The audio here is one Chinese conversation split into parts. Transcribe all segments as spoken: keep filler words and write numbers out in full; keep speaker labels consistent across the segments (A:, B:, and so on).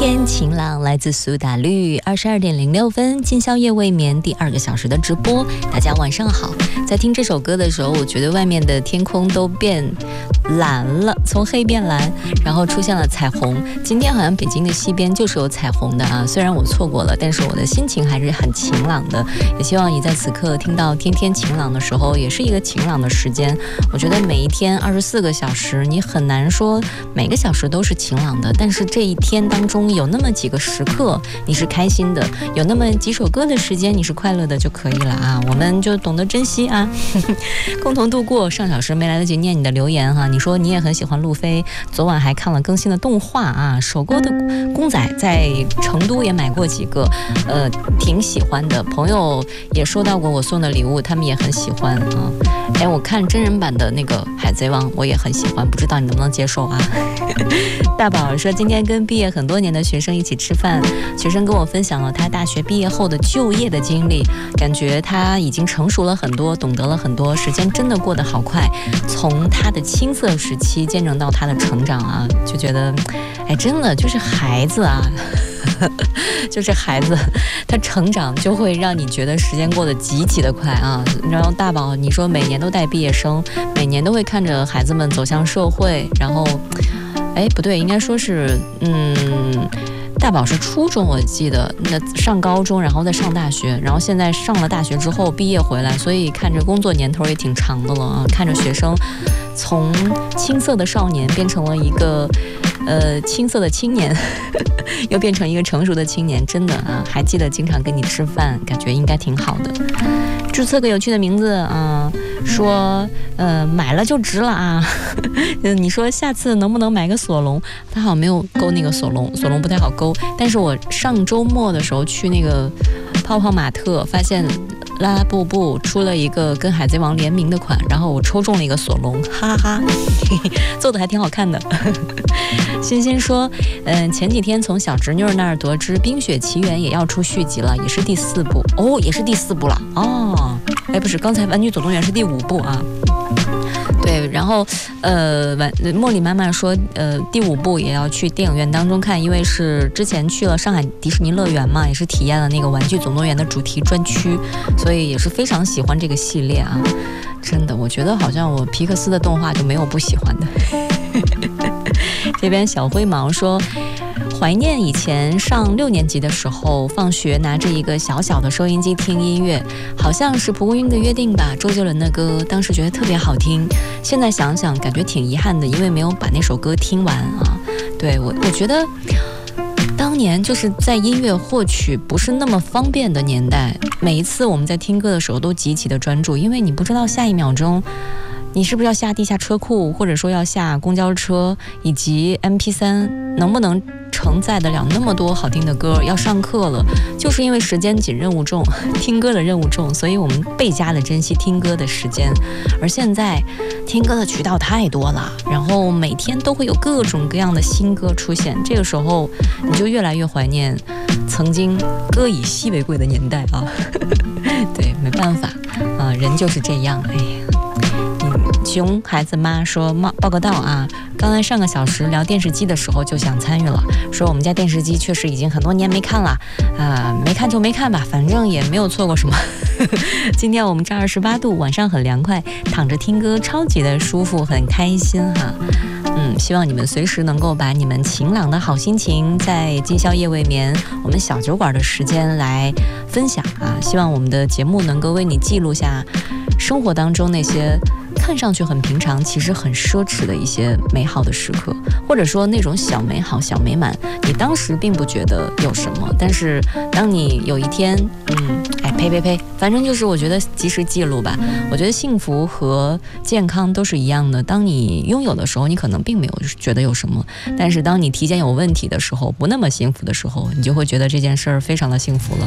A: 天晴朗，来自苏打绿，二十二点零六分，今宵夜未眠第二个小时的直播，大家晚上好。在听这首歌的时候，我觉得外面的天空都变蓝了，从黑变蓝，然后出现了彩虹。今天好像北京的西边就是有彩虹的啊，虽然我错过了，但是我的心情还是很晴朗的。也希望你在此刻听到天天晴朗的时候，也是一个晴朗的时间。我觉得每一天二十四个小时，你很难说每个小时都是晴朗的，但是这一天当中有那么几个时刻你是开心的，有那么几首歌的时间你是快乐的就可以了啊，我们就懂得珍惜啊，共同度过。上小时没来得及念你的留言哈，你说你也很喜欢路飞，昨晚还看了更新的动画啊，手工的公仔在成都也买过几个，呃，挺喜欢的。朋友也收到过我送的礼物，他们也很喜欢啊。哎，我看真人版的那个海贼王我也很喜欢，不知道你能不能接受啊？大宝说今天跟毕业很多年的学生一起吃饭，学生跟我分享了他大学毕业后的就业的经历，感觉他已经成熟了很多，懂得了很多，时间真的过得好快，从他的青涩时期见证到他的成长啊，就觉得哎，真的就是孩子啊就是孩子他成长就会让你觉得时间过得极其的快啊。然后大宝你说每年都带毕业生，每年都会看着孩子们走向社会，然后哎不对，应该说是嗯大宝是初中我记得，那上高中然后再上大学，然后现在上了大学之后毕业回来，所以看着工作年头也挺长的了啊，看着学生从青涩的少年变成了一个呃青涩的青年又变成一个成熟的青年，真的啊，还记得经常跟你吃饭，感觉应该挺好的。注册个有趣的名字啊，说呃买了就值了啊你说下次能不能买个索隆，他好像没有勾那个索隆，索隆不太好勾，但是我上周末的时候去那个泡泡玛特，发现拉拉布布出了一个跟海贼王联名的款，然后我抽中了一个索隆，哈哈哈做的还挺好看的欣欣说嗯，前几天从小侄女那儿得知冰雪奇缘也要出续集了，也是第四部哦，也是第四部了哦，哎不是，刚才玩具总动员是第五部啊，对，然后呃，茉莉妈妈说呃，第五部也要去电影院当中看，因为是之前去了上海迪士尼乐园嘛，也是体验了那个玩具总动员的主题专区，所以也是非常喜欢这个系列啊，真的，我觉得好像我皮克斯的动画就没有不喜欢的这边小灰毛说怀念以前上六年级的时候，放学拿着一个小小的收音机听音乐，好像是蒲公英的约定吧，周杰伦的歌，当时觉得特别好听，现在想想感觉挺遗憾的，因为没有把那首歌听完啊。对，我我觉得当年就是在音乐获取不是那么方便的年代，每一次我们在听歌的时候都极其的专注，因为你不知道下一秒钟你是不是要下地下车库，或者说要下公交车，以及 M P 三 能不能承载得了那么多好听的歌，要上课了，就是因为时间紧任务重，听歌的任务重，所以我们倍加的珍惜听歌的时间。而现在听歌的渠道太多了，然后每天都会有各种各样的新歌出现，这个时候你就越来越怀念曾经歌以稀为贵的年代啊对，没办法啊，人就是这样，哎呀。熊孩子妈说报个到啊，刚才上个小时聊电视机的时候就想参与了，说我们家电视机确实已经很多年没看了啊、呃，没看就没看吧，反正也没有错过什么今天我们这二十八度，晚上很凉快，躺着听歌超级的舒服，很开心哈。嗯，希望你们随时能够把你们晴朗的好心情在今宵夜未眠我们小酒馆的时间来分享啊，希望我们的节目能够为你记录下生活当中那些看上去很平常其实很奢侈的一些美好的时刻，或者说那种小美好小美满，你当时并不觉得有什么，但是当你有一天嗯，哎呸呸呸，反正就是我觉得及时记录吧，我觉得幸福和健康都是一样的，当你拥有的时候你可能并没有觉得有什么，但是当你体检有问题的时候，不那么幸福的时候，你就会觉得这件事儿非常的幸福了。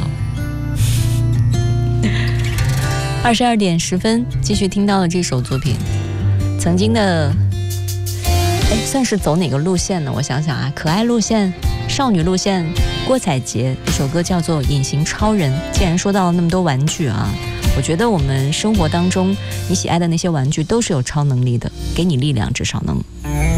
A: 二十二点十分，继续听到了这首作品，曾经的，哎，算是走哪个路线呢？我想想啊，可爱路线、少女路线，郭采洁，这首歌叫做《隐形超人》。既然说到了那么多玩具啊，我觉得我们生活当中你喜爱的那些玩具都是有超能力的，给你力量，至少能。